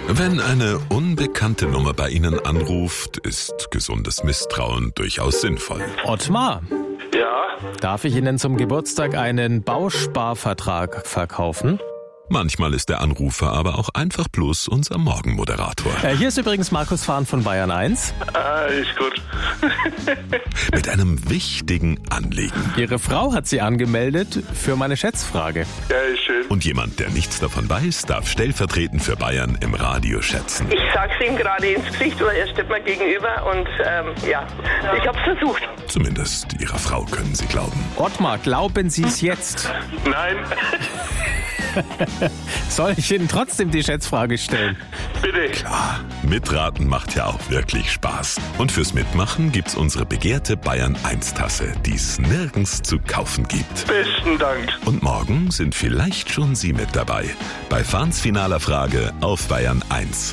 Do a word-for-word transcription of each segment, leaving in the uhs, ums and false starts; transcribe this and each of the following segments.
Wenn eine unbekannte Nummer bei Ihnen anruft, ist gesundes Misstrauen durchaus sinnvoll. Ottmar, Ja, darf ich Ihnen zum Geburtstag einen Bausparvertrag verkaufen? Manchmal ist der Anrufer aber auch einfach bloß unser Morgenmoderator. Äh, hier ist übrigens Markus Fahn von Bayern eins. ah, ist gut. Mit einem wichtigen Anliegen. Ihre Frau hat Sie angemeldet für meine Schätzfrage. Ja, ist schön. Und jemand, der nichts davon weiß, darf stellvertretend für Bayern im Radio schätzen. Ich sag's ihm gerade ins Gesicht, oder er steht mir gegenüber und ähm, ja, ich hab's versucht. Zumindest Ihrer Frau können Sie glauben. Ottmar, glauben Sie es jetzt? Nein, Soll ich Ihnen trotzdem die Schätzfrage stellen? bitte. Ah, mitraten macht ja auch wirklich Spaß. Und fürs Mitmachen gibt's unsere begehrte Bayern eins Tasse, die es nirgends zu kaufen gibt. Besten Dank. Und morgen sind vielleicht schon Sie mit dabei. Bei Fahns finaler Frage auf Bayern eins.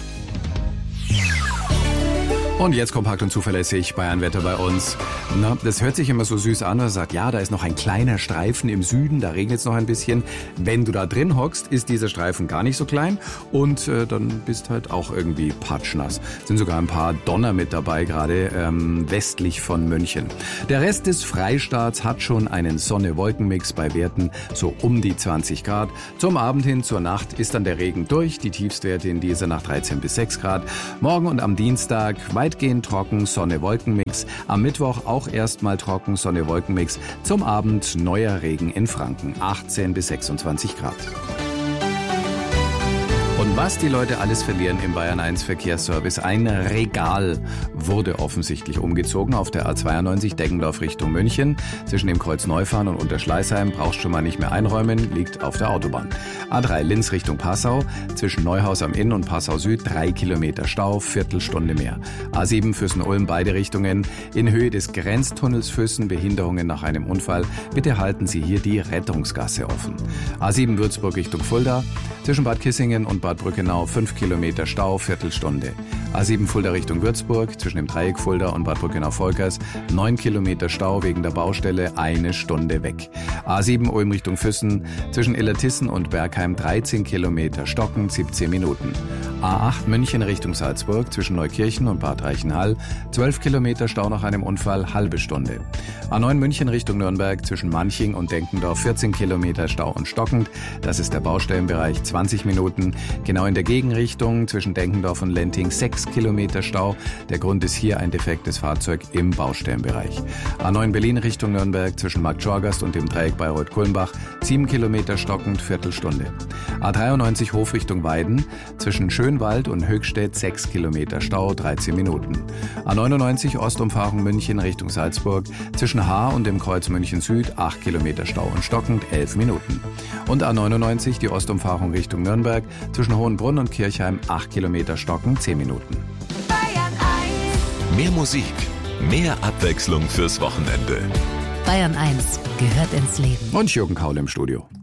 Und jetzt kompakt und zuverlässig Bayernwetter bei uns. Na, das hört sich immer so süß an, man sagt, ja, da ist noch ein kleiner Streifen im Süden, da regnet es noch ein bisschen. Wenn du da drin hockst, ist dieser Streifen gar nicht so klein und äh, dann bist halt auch irgendwie patschnass. Sind sogar ein paar Donner mit dabei, gerade ähm, westlich von München. Der Rest des Freistaats hat schon einen Sonne-Wolken-Mix bei Werten so um die zwanzig Grad. Zum Abend hin, zur Nacht ist dann der Regen durch, die Tiefstwerte in dieser Nacht dreizehn bis sechs Grad. Morgen und am Dienstag weitgehend trocken, Sonne-Wolken-Mix. Am Mittwoch auch erstmal trocken, Sonne-Wolken-Mix. Zum Abend neuer Regen in Franken, achtzehn bis sechsundzwanzig Grad. Und was die Leute alles verlieren im Bayern eins Verkehrsservice. Ein Regal wurde offensichtlich umgezogen auf der A zweiundneunzig Deggendorf Richtung München. Zwischen dem Kreuz Neufahren und Unterschleißheim brauchst schon mal nicht mehr einräumen, liegt auf der Autobahn. A drei Linz Richtung Passau, zwischen Neuhaus am Inn und Passau Süd drei Kilometer Stau, Viertelstunde mehr. A sieben Füssen-Ulm beide Richtungen, in Höhe des Grenztunnels Füssen Behinderungen nach einem Unfall. Bitte halten Sie hier die Rettungsgasse offen. A sieben Würzburg Richtung Fulda, zwischen Bad Kissingen und Bad Brückenau fünf Kilometer Stau, Viertelstunde. A sieben Fulda Richtung Würzburg, zwischen dem Dreieck Fulda und Bad Brückenau-Volkers neun Kilometer Stau wegen der Baustelle, eine Stunde weg. A sieben Ulm Richtung Füssen, zwischen Illertissen und Bergheim dreizehn Kilometer Stocken, siebzehn Minuten. A acht München Richtung Salzburg, zwischen Neukirchen und Bad Reichenhall, zwölf Kilometer Stau nach einem Unfall, halbe Stunde. A neun München Richtung Nürnberg, zwischen Manching und Denkendorf vierzehn Kilometer Stau und stockend, das ist der Baustellenbereich, zwanzig Minuten. Genau in der Gegenrichtung, zwischen Denkendorf und Lenting sechs Kilometer Stau. Der Grund ist hier ein defektes Fahrzeug im Baustellenbereich. A neun Berlin Richtung Nürnberg, zwischen Markt Schorgast und dem Dreieck Bayreuth-Kulmbach, sieben Kilometer stockend, Viertelstunde. A dreiundneunzig Hof Richtung Weiden, zwischen Schönwald und Höchstädt sechs Kilometer Stau, dreizehn Minuten. A neunundneunzig Ostumfahrung München Richtung Salzburg, zwischen Haar und dem Kreuz München Süd acht Kilometer Stau und stockend, elf Minuten. Und A neunundneunzig die Ostumfahrung Richtung Nürnberg, zwischen Hohenbrunn und Kirchheim acht Kilometer stockend, zehn Minuten. Bayern eins. Mehr Musik, mehr Abwechslung fürs Wochenende. Bayern eins gehört ins Leben. Und Jürgen Kaul im Studio.